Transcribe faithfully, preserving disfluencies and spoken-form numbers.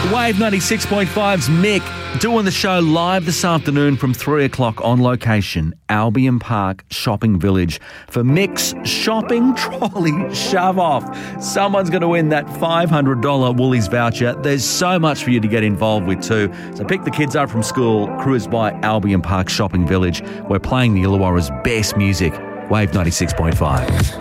Wave ninety-six point five's Mick doing the show live this afternoon from three o'clock on location, Albion Park Shopping Village, for Mick's Shopping Trolley Shove Off. Someone's going to win that five hundred dollars Woolies voucher. There's so much for you to get involved with too. So pick the kids up from school, cruise by Albion Park Shopping Village. We're playing the Illawarra's best music. Wave ninety-six point five.